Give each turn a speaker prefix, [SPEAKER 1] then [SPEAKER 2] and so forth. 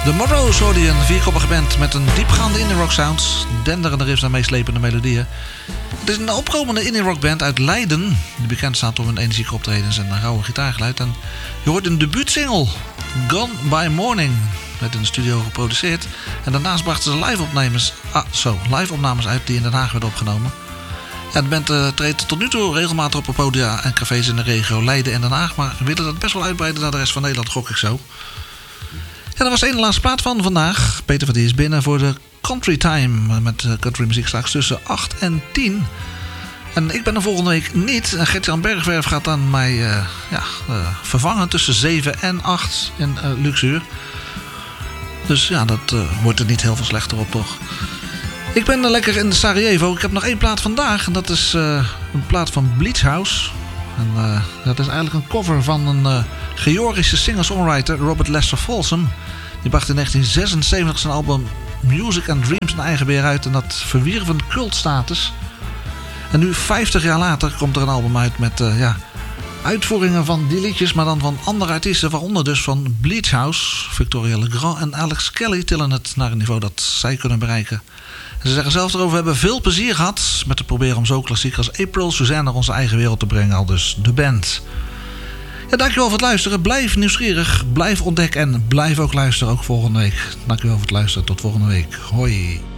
[SPEAKER 1] De Monroes hoorde je, een vierkoppige band met een diepgaande indie rock sound, denderende riffs en meeslepende melodieën. Het is een opkomende indie rock band uit Leiden, die bekend staat om hun energieke optredens en een rauwe gitaargeluid. En je hoort een debuutsingle, Gone by Morning, werd in de studio geproduceerd. En daarnaast brachten ze live-opnames uit die in Den Haag werden opgenomen. Ja, de band treedt tot nu toe regelmatig op podia en cafés in de regio Leiden en Den Haag, maar we willen dat best wel uitbreiden naar de rest van Nederland, gok ik zo. Ja, dat was de ene laatste plaat van vandaag. Peter van die is binnen voor de Country Time met country muziek straks tussen 8 en 10. En ik ben er volgende week niet. En Gert-Jan Bergwerf gaat dan mij vervangen tussen 7 en 8 in Luxuur. Dus ja, dat wordt er niet heel veel slechter op, toch? Ik ben lekker in Sarajevo. Ik heb nog één plaat vandaag. En dat is een plaat van Bleach House. En dat is eigenlijk een cover van een Georgische singer-songwriter, Robert Lester Folsom. Die bracht in 1976 zijn album Music and Dreams in eigen beheer uit. En dat verwierf een cultstatus. En nu, 50 jaar later, komt er een album uit met uitvoeringen van die liedjes, maar dan van andere artiesten, waaronder dus van Bleach House. Victoria Legrand en Alex Kelly tillen het naar een niveau dat zij kunnen bereiken. En ze zeggen zelf erover: we hebben veel plezier gehad met het proberen om zo klassiek als April Suzanne naar onze eigen wereld te brengen, al dus de band. Ja, dankjewel voor het luisteren. Blijf nieuwsgierig, blijf ontdekken en blijf ook luisteren, ook volgende week. Dankjewel voor het luisteren. Tot volgende week. Hoi.